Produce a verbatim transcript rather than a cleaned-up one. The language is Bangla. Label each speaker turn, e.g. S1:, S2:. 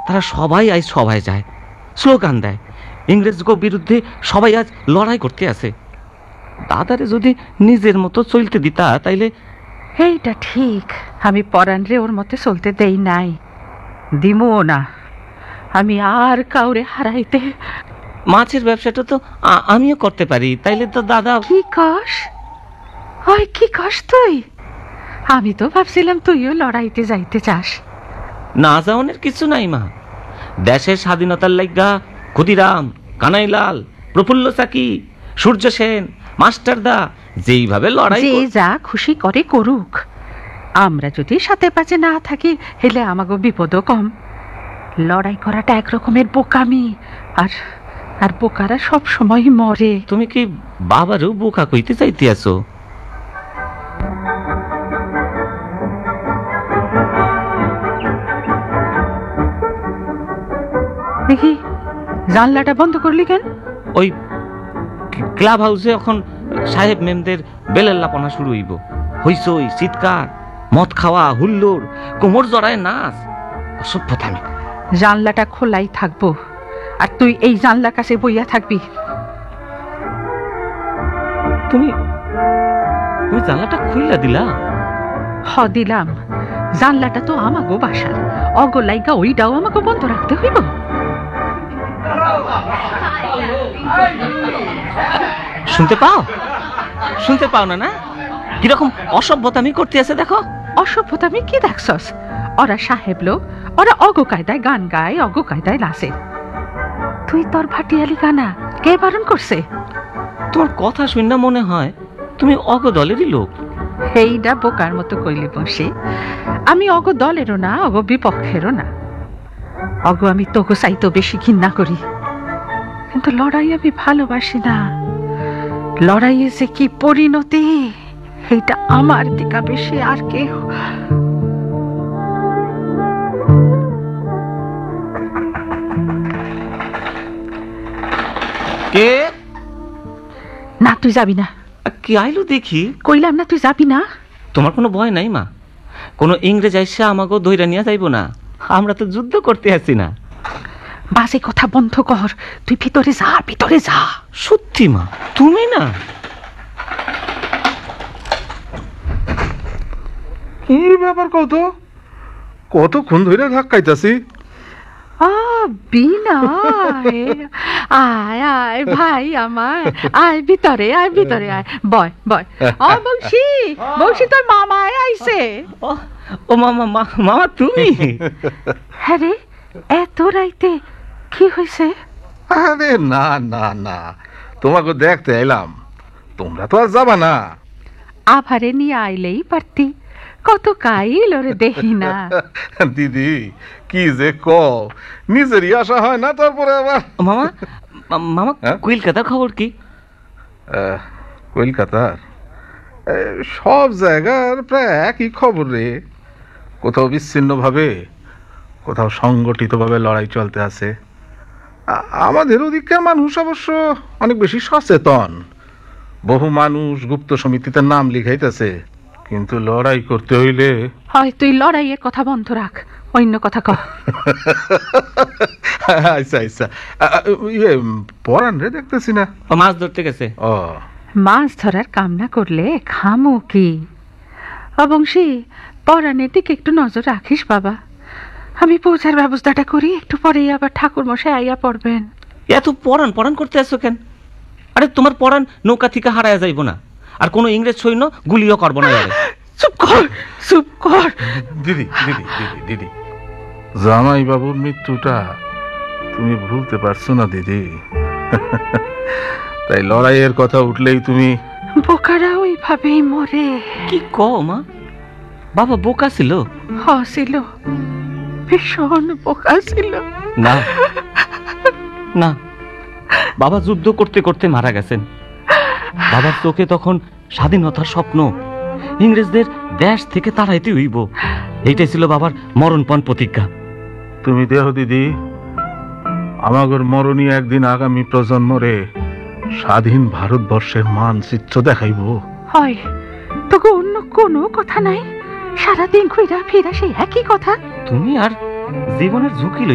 S1: তারা সবাই আজ সবাই যায়, স্লোগান দেয়, ইংরেজগো বিরুদ্ধে সবাই আজ লড়াই করতে আছে। দাদারে যদি নিজের মতো চলতে দিতা তাইলে।
S2: এইটা ঠিক, আমি পরাণ রে ওর মতে চলতে দেই নাই, দিমও না। আমি আর কাউরে হারাইতে।
S1: মাছের ব্যবসাটা তো আমিও করতে পারি, তাইলে তো দাদা।
S2: কি কস? ওই কি কস তুই? আমি তো ভাবছিলাম তুইও লড়াইতে যাইতে চাস।
S1: না যাওয়ানের কিছু নাই মা। দেশের স্বাধীনতার লাইগা ক্ষুদিরাম, কানাইলাল, প্রফুল্ল চাকি, সূর্য সেন, মাস্টারদা যেইভাবে লড়াই,
S2: যে যা খুশি করে করুক, আমরা যদি সাথে পাশে না থাকি হেলে আমাগো বিপদও কম। লড়াই করাটা একরকমের বোকামি, আর আর বোকারা সব সময় মরে।
S1: তুমি কি বাবারও বোকা কইতে চাইতে আছো?
S2: দেখি জানলাটা বন্ধ করলি কেন?
S1: ওই ক্লাব হাউসে এখন সাহেব মেমদের বেলের লাপনা শুরু হইব। হইচই, চিৎকার, মদ খাওয়া, হুল্লোড়, কোমর জড়ায় নাচ, অসভ্যতামি।
S2: জানলাটা খোলাই থাকবো, আর তুই এই জানলা কাছে বইয়া থাকবি।
S1: তুমি তুমি জানলাটা খুইলা দিলা?
S2: হ দিলাম। জানলাটা তো আমাগো বাসার, অগলাইগা ওইটাও আমাকে বন্ধ রাখতে হইব।
S1: শুনতে পাও? শুনতে পাও না? না কিরকম অসভ্যতামি করতে আছে দেখো।
S2: অসভ্যতামি কি দেখছস? ওরা সাহেব লোক, ওরা অগ কায়দায় গান গায়, অগ কায়দায় নাচে। তুই তোর ভাটিয়ালি গানা কে বারণ করছে?
S1: তোমার কথা শুনে মনে হয় তুমি অগ দলেরই লোক।
S2: এইটা বোকার মতো কইলে বসে। আমি অগ দলেরও না, অগ বিপক্ষেরও না। অগ আমি তোকে চাইতো বেশি ঘৃণা করি, কিন্তু লড়াই আমি ভালোবাসি না। লড়াইয়ে যে কি পরিণতি, এইটা আমার দিকা বেশি আর কেউ।
S1: কে?
S2: না তুই যাবি না।
S1: কি আইলো দেখি?
S2: কইলাম না তুই যাবি না।
S1: তোমার কোনো ভয় নাই মা? কোনো ইংরেজ আইসা আমাকে ধইরা নিয়ে যাইব না? আমরা তো যুদ্ধ করতে আসি না।
S2: বাজে কথা বন্ধ কর, তুই ভিতরে যা, ভিতরে যা।
S1: সত্যি মা, তুমি না?
S3: কি ব্যাপার? কত কতক্ষণ ধরে ধাক্কাইতাছি।
S2: বিনয়, আয় আয় ভাই আমার, আয় ভিতরে, আয় ভিতরে আয়, বয় বয়। ও বংশী, বংশী তোর মামায় আইছে।
S1: ও মামা, মামা তুমি?
S2: হ্যাঁ রে, এত রাইতে কি হয়েছে?
S3: আরে না না না, তোমাকে দেখতে এলাম, তোমরা তো আর যাবা না।
S2: আভারে নিয়ে আইলেই পারতি, কত কাইল ওরে দেখি না।
S3: দিদি কি যে ক, নিজেরই আশা হয় না, তারপরে আবার।
S1: মামা, মামা কলকাতার খবর কি?
S3: কলকাতার সব জায়গার প্রায় একই খবর রে। কোথাও বিচ্ছিন্ন ভাবে, কোথাও সংগঠিত ভাবে লড়াই চলতে আছে। আমাদের ওদিকে মানুষ অবশ্য অনেক বেশি সচেতন, বহু মানুষ গুপ্ত সমিতিতে নাম লিখাইতেছে, কিন্তু লড়াই করতে হইলে।
S2: হয় তুই লড়াইয়ের কথা বন্ধ রাখ, অন্য কথা কহ।
S3: আচ্ছা আচ্ছা, ইয়ে পরাণ রে দেখতেছি না।
S1: মাছ ধরতে গেছে।
S3: ও,
S2: মাছ ধরার কাম না করলে খামু কি? অবংশী, পরাণের দিকে একটু নজর রাখিস বাবা। আমি পৌঁছার ব্যবস্থাটা করি, একটু পরেই আবার ঠাকুর মশাই আইয়া পড়বেন।
S1: এত পরাণ পরাণ করতে আসো কেন? আরে তোমার পরাণ নৌকা থেকে হারায়া যাইব না, আর কোনো ইংরেজ সৈন্য গুলিও করবো না।
S2: চুপ কর, চুপ কর।
S3: দিদি দিদি দিদি দিদি জামাই বাবুর মৃত্যুটা তুমি ভুলতে পারছো না দিদি। তাই লড়াইয়ের কথা উঠলেই তুমি।
S2: বোকারা ওইভাবেই মরে।
S1: কি কও মা? বাবা বোকা ছিল?
S2: হ ছিল, ভীষণ বোকা ছিল।
S1: না না, বাবা যুদ্ধ করতে করতে মারা গেছেন। বাবার চোখে তখন স্বাধীনতার স্বপ্ন, ইংরেজদের দেশ থেকে তাড়াইতে হইব, এইটাই ছিল বাবার মরণপণ প্রতিজ্ঞা।
S3: তুমি দেহ দিদি, আমাগর মরণী একদিন আগামী প্রজন্মরে স্বাধীন ভারতবর্ষের মানচিত্র দেখাইব।
S2: হয় তোকে অন্য কোনো কথা নাই? সারাদিন ঘুরা ফিরা সেই একই কথা।
S1: তুমি আর জীবনের ঝুঁকি